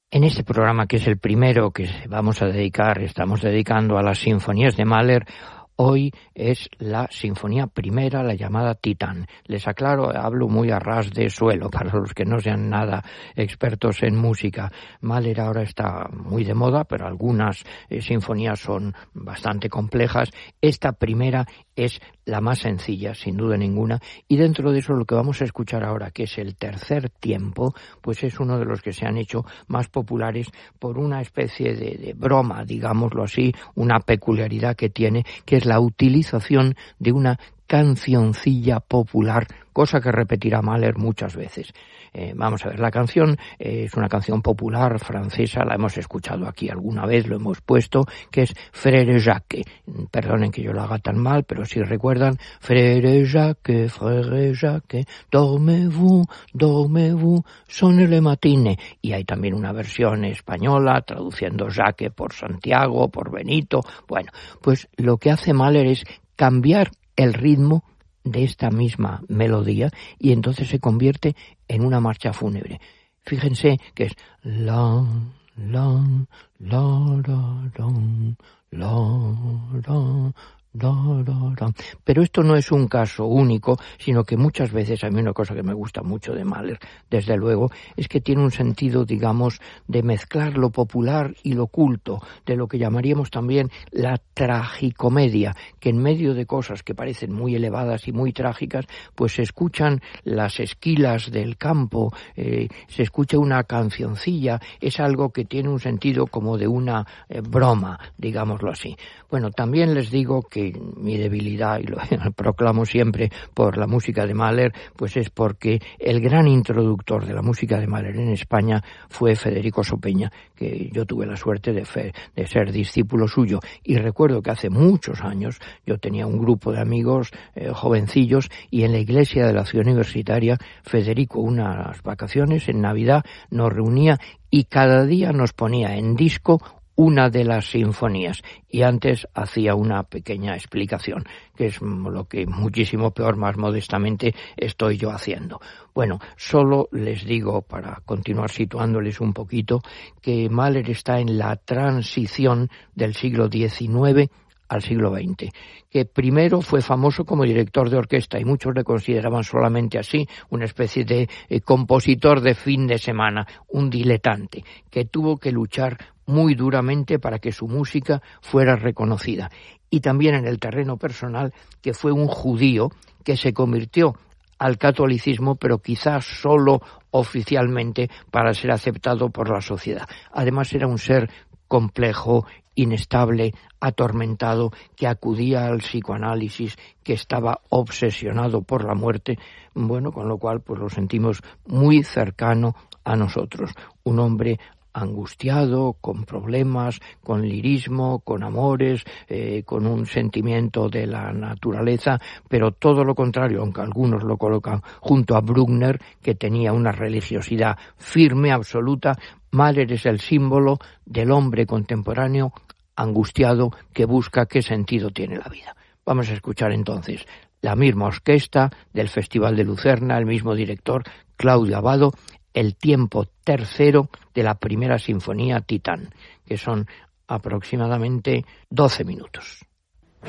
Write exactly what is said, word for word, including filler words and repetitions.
En este programa, que es el primero que vamos a dedicar, estamos dedicando a las sinfonías de Mahler, hoy es la sinfonía primera, la llamada Titán. Les aclaro, hablo muy a ras de suelo para los que no sean nada expertos en música. Mahler ahora está muy de moda, pero algunas eh, sinfonías son bastante complejas. Esta primera es la más sencilla, sin duda ninguna, y dentro de eso lo que vamos a escuchar ahora, que es el tercer tiempo, pues es uno de los que se han hecho más populares por una especie de, de broma, digámoslo así, una peculiaridad que tiene, que es la utilización de una cancioncilla popular, cosa que repetirá Mahler muchas veces. Eh, vamos a ver, la canción eh, es una canción popular francesa, la hemos escuchado aquí alguna vez, lo hemos puesto, que es Frère Jacques. Perdonen que yo lo haga tan mal, pero si recuerdan, Frère Jacques, Frère Jacques, dormez-vous, dormez-vous, sonne le matine. Y hay también una versión española, traduciendo Jacques por Santiago, por Benito. Bueno, pues lo que hace Mahler es cambiar el ritmo de esta misma melodía y entonces se convierte en una marcha fúnebre. Fíjense que es la, la, la, la, la, la, la, Da, da, da. Pero esto no es un caso único, sino que muchas veces, a mí una cosa que me gusta mucho de Mahler, desde luego, es que tiene un sentido, digamos, de mezclar lo popular y lo culto, de lo que llamaríamos también la tragicomedia, que en medio de cosas que parecen muy elevadas y muy trágicas, pues se escuchan las esquilas del campo, eh, se escucha una cancioncilla, es algo que tiene un sentido como de una eh, broma, digámoslo así. Bueno, también les digo que mi debilidad, y lo proclamo siempre por la música de Mahler, pues es porque el gran introductor de la música de Mahler en España fue Federico Sopeña, que yo tuve la suerte de, fe, de ser discípulo suyo. Y recuerdo que hace muchos años yo tenía un grupo de amigos eh, jovencillos y en la iglesia de la ciudad universitaria Federico, unas vacaciones en Navidad, nos reunía y cada día nos ponía en disco una de las sinfonías, y antes hacía una pequeña explicación, que es lo que muchísimo peor, más modestamente, estoy yo haciendo. Bueno, solo les digo, para continuar situándoles un poquito, que Mahler está en la transición del siglo diecinueve al siglo veinte, que primero fue famoso como director de orquesta y muchos le consideraban solamente así, una especie de eh, compositor de fin de semana, un diletante, que tuvo que luchar muy duramente para que su música fuera reconocida. Y también en el terreno personal, que fue un judío que se convirtió al catolicismo, pero quizás solo oficialmente para ser aceptado por la sociedad. Además era un ser complejo, inestable, atormentado, que acudía al psicoanálisis, que estaba obsesionado por la muerte, bueno, con lo cual pues lo sentimos muy cercano a nosotros. Un hombre angustiado, con problemas, con lirismo, con amores, eh, con un sentimiento de la naturaleza, pero todo lo contrario, aunque algunos lo colocan junto a Bruckner, que tenía una religiosidad firme, absoluta. Mahler es el símbolo del hombre contemporáneo angustiado que busca qué sentido tiene la vida. Vamos a escuchar entonces la misma orquesta del Festival de Lucerna, el mismo director, Claudio Abbado, el tiempo tercero de la primera sinfonía Titán, que son aproximadamente doce minutos.